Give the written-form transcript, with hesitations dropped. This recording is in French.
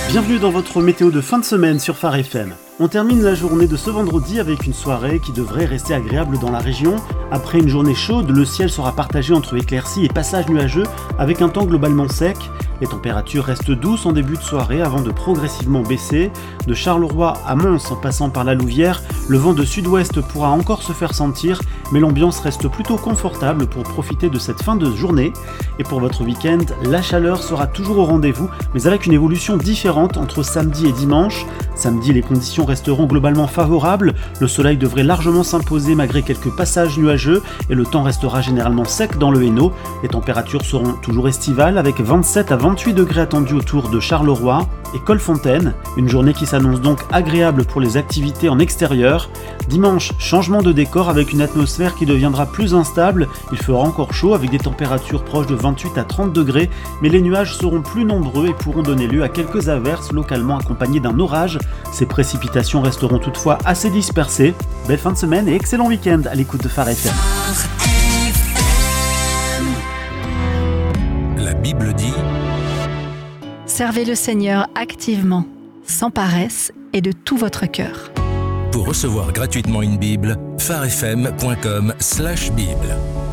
Bienvenue dans votre météo de fin de semaine sur Phare FM. On termine la journée de ce vendredi avec une soirée qui devrait rester agréable dans la région. Après une journée chaude, le ciel sera partagé entre éclaircies et passages nuageux avec un temps globalement sec. Les températures restent douces en début de soirée avant de progressivement baisser. De Charleroi à Mons en passant par la Louvière, le vent de sud-ouest pourra encore se faire sentir, mais l'ambiance reste plutôt confortable pour profiter de cette fin de journée. Et pour votre week-end, la chaleur sera toujours au rendez-vous, mais avec une évolution différente entre samedi et dimanche. Samedi, les conditions resteront globalement favorables, le soleil devrait largement s'imposer malgré quelques passages nuageux et le temps restera généralement sec dans le Hainaut. Les températures seront toujours estivales avec 27 à 28 degrés attendus autour de Charleroi et Colfontaine. Une journée qui s'annonce donc agréable pour les activités en extérieur. Dimanche, changement de décor avec une atmosphère qui deviendra plus instable. Il fera encore chaud avec des températures proches de 28 à 30 degrés, mais les nuages seront plus nombreux et pourront donner lieu à quelques averses localement accompagnées d'un orage. Ces précipitations resteront toutefois assez dispersées. Belle fin de semaine et excellent week-end à l'écoute de Phare FM. La Bible dit: Servez le Seigneur activement, sans paresse et de tout votre cœur. Pour recevoir gratuitement une Bible, pharefm.com/Bible.